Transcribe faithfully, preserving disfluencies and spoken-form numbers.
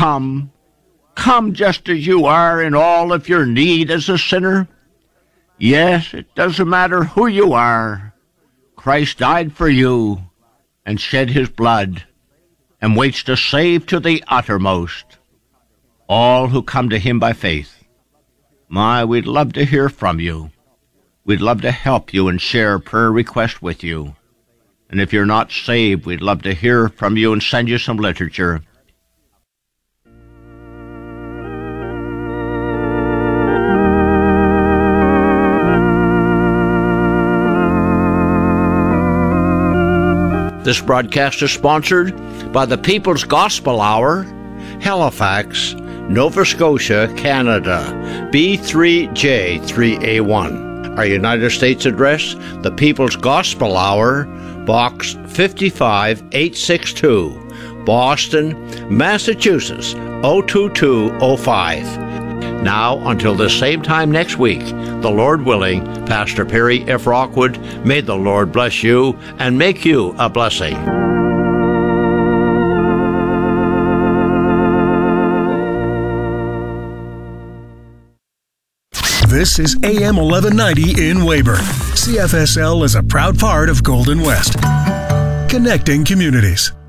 come. Come just as you are in all of your need as a sinner. Yes, it doesn't matter who you are. Christ died for you and shed his blood and waits to save to the uttermost all who come to him by faith. My, we'd love to hear from you. We'd love to help you and share prayer requests with you. And if you're not saved, we'd love to hear from you and send you some literature. This broadcast is sponsored by the People's Gospel Hour, Halifax, Nova Scotia, Canada, B three J three A one. Our United States address, the People's Gospel Hour, Box five eight six two, Boston, Massachusetts, oh two two oh five. Now, until the same time next week, the Lord willing, Pastor Perry F. Rockwood, may the Lord bless you and make you a blessing. This is A M eleven ninety in Weyburn. C F S L is a proud part of Golden West, connecting communities.